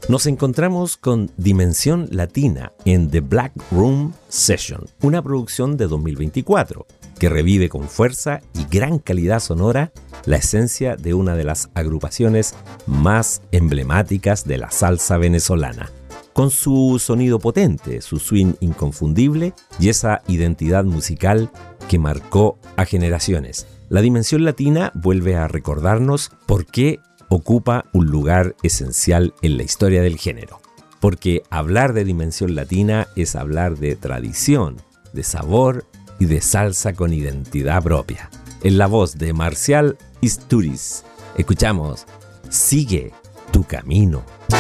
Nos encontramos con Dimensión Latina en The Black Room Session, una producción de 2024 que revive con fuerza y gran calidad sonora la esencia de una de las agrupaciones más emblemáticas de la salsa venezolana. Con su sonido potente, su swing inconfundible y esa identidad musical que marcó a generaciones, la Dimensión Latina vuelve a recordarnos por qué ocupa un lugar esencial en la historia del género. Porque hablar de Dimensión Latina es hablar de tradición, de sabor y de salsa con identidad propia. En la voz de Marcial Isturiz, escuchamos Sigue tu camino.